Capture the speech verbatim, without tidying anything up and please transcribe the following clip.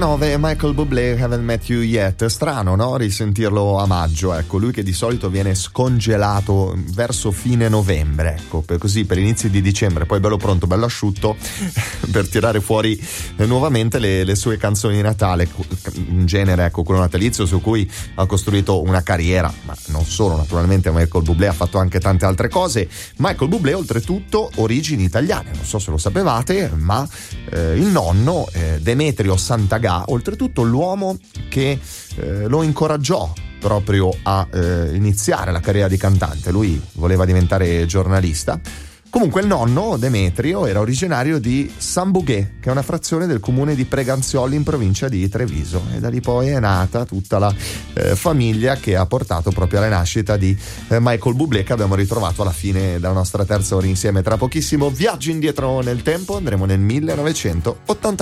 nove Michael Bublé, Haven't Met You Yet. Strano, no? Risentirlo a maggio, ecco, lui che di solito viene scongelato verso fine novembre, ecco, per così per inizi di dicembre, poi bello pronto, bello asciutto per tirare fuori eh, nuovamente le, le sue canzoni di Natale, in genere, ecco, quello natalizio su cui ha costruito una carriera, ma non solo, naturalmente Michael Bublé ha fatto anche tante altre cose. Michael Bublé oltretutto origini italiane, non so se lo sapevate, ma eh, il nonno eh, Demetrio Santagà, oltretutto l'uomo che eh, lo incoraggiò proprio a eh, iniziare la carriera di cantante. Lui voleva diventare giornalista. Comunque il nonno Demetrio era originario di Sambughe, che è una frazione del comune di Preganzioli in provincia di Treviso, e da lì poi è nata tutta la eh, famiglia che ha portato proprio alla nascita di eh, Michael Bublé, che abbiamo ritrovato alla fine della nostra terza ora insieme. Tra pochissimo viaggio indietro nel tempo, andremo nel millenovecentottantaquattro.